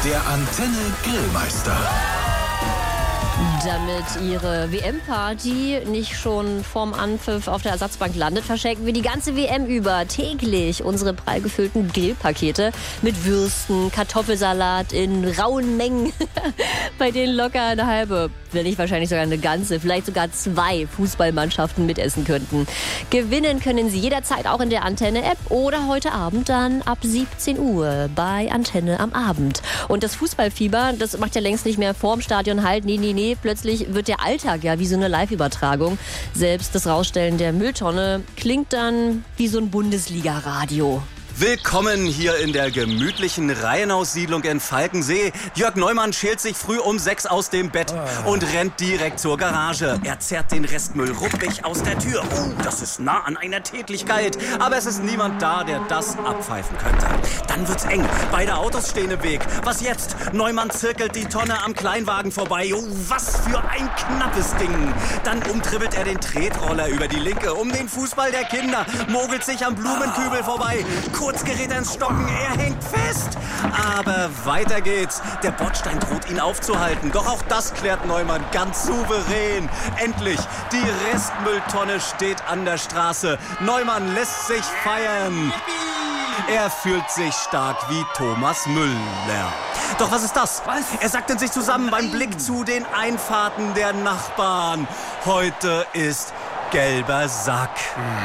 Der Antenne Grillmeister. Damit Ihre WM-Party nicht schon vorm Anpfiff auf der Ersatzbank landet, verschenken wir die ganze WM über täglich unsere prall gefüllten Grillpakete mit Würsten, Kartoffelsalat in rauen Mengen, bei denen locker eine halbe, wenn nicht wahrscheinlich sogar eine ganze, vielleicht sogar 2 Fußballmannschaften mitessen könnten. Gewinnen können Sie jederzeit auch in der Antenne-App oder heute Abend dann ab 17 Uhr bei Antenne am Abend. Und das Fußballfieber, das macht ja längst nicht mehr vorm Stadion halt. Nee. Plötzlich wird der Alltag ja wie so eine Live-Übertragung. Selbst das Rausstellen der Mülltonne klingt dann wie so ein Bundesliga-Radio. Willkommen hier in der gemütlichen Reihenhaussiedlung in Falkensee. Jörg Neumann schält sich früh um 6 aus dem Bett und rennt direkt zur Garage. Er zerrt den Restmüll ruppig aus der Tür. Das ist nah an einer Tätlichkeit. Aber es ist niemand da, der das abpfeifen könnte. Dann wird's eng. Beide Autos stehen im Weg. Was jetzt? Neumann zirkelt die Tonne am Kleinwagen vorbei. Was für ein knappes Ding. Dann umtribbelt er den Tretroller über die Linke um den Fußball der Kinder, mogelt sich am Blumenkübel vorbei. Kurz gerät er ins Stocken, er hängt fest. Aber weiter geht's. Der Bordstein droht ihn aufzuhalten. Doch auch das klärt Neumann ganz souverän. Endlich, die Restmülltonne steht an der Straße. Neumann lässt sich feiern. Er fühlt sich stark wie Thomas Müller. Doch was ist das? Was? Er sackt in sich zusammen beim Blick zu den Einfahrten der Nachbarn. Heute ist gelber Sack.